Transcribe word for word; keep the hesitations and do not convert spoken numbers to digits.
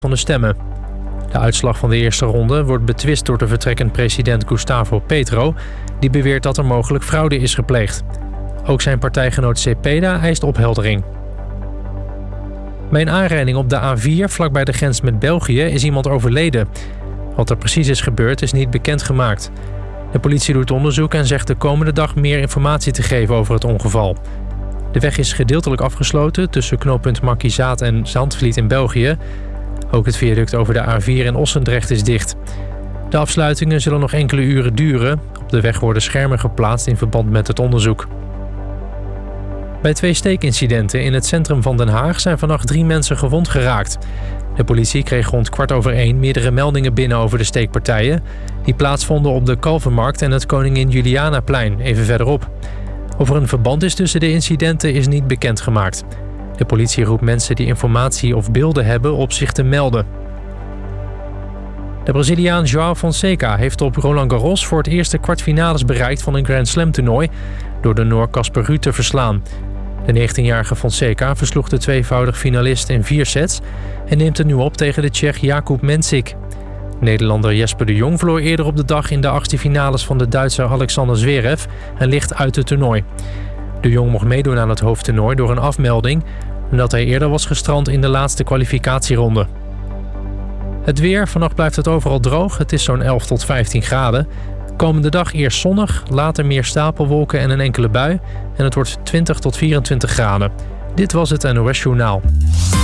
van de stemmen. De uitslag van de eerste ronde wordt betwist door de vertrekkend president Gustavo Petro, die beweert dat er mogelijk fraude is gepleegd. Ook zijn partijgenoot Cepeda eist opheldering. Bij een aanrijding op de A vier vlakbij de grens met België is iemand overleden. Wat er precies is gebeurd is niet bekendgemaakt. De politie doet onderzoek en zegt de komende dag meer informatie te geven over het ongeval. De weg is gedeeltelijk afgesloten tussen knooppunt Markizaat en Zandvliet in België. Ook het viaduct over de A vier in Ossendrecht is dicht. De afsluitingen zullen nog enkele uren duren. Op de weg worden schermen geplaatst in verband met het onderzoek. Bij twee steekincidenten in het centrum van Den Haag zijn vannacht drie mensen gewond geraakt. De politie kreeg rond kwart over één meerdere meldingen binnen over de steekpartijen. Die plaatsvonden op de Kalvermarkt en het Koningin Julianaplein, even verderop. Of er een verband is tussen de incidenten is niet bekendgemaakt. De politie roept mensen die informatie of beelden hebben op zich te melden. De Braziliaan João Fonseca heeft op Roland Garros voor het eerst de kwartfinales bereikt van een Grand Slam toernooi door de Noor Casper Ruud te verslaan. De negentienjarige Fonseca versloeg de tweevoudig finalist in vier sets en neemt het nu op tegen de Tsjech Jakub Mensik. Nederlander Jesper de Jong verloor eerder op de dag in de achtste finales van de Duitser Alexander Zverev en ligt uit het toernooi. De Jong mocht meedoen aan het hoofdtoernooi door een afmelding, omdat hij eerder was gestrand in de laatste kwalificatieronde. Het weer, vannacht blijft het overal droog, het is zo'n elf tot vijftien graden. Komende dag eerst zonnig, later meer stapelwolken en een enkele bui en het wordt twintig tot vierentwintig graden. Dit was het N O S Journaal.